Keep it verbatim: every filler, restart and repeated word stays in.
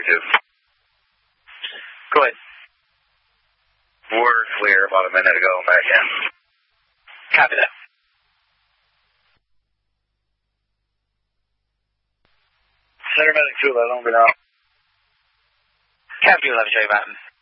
two. Go ahead. We're clear about a minute ago. Back in. Copy that. Center medic two eleven, over now. Copy eleven, J Mountain.